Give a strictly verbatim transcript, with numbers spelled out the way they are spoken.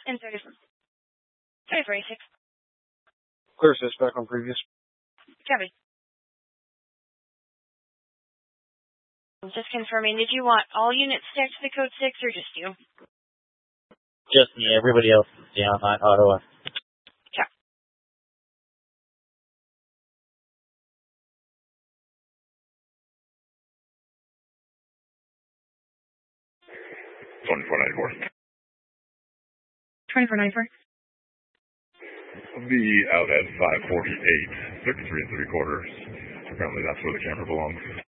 And thirty-four. thirty-four eighty-six. Clear suspect on previous. Copy. Just confirming, did you want all units stacked to the code six or just you? Just me. Everybody else is down on Ottawa. Yeah. twenty-four ninety-four. twenty-four ninety-four. The out at five forty-eight, thirty-three and three quarters. Apparently that's where the camera belongs.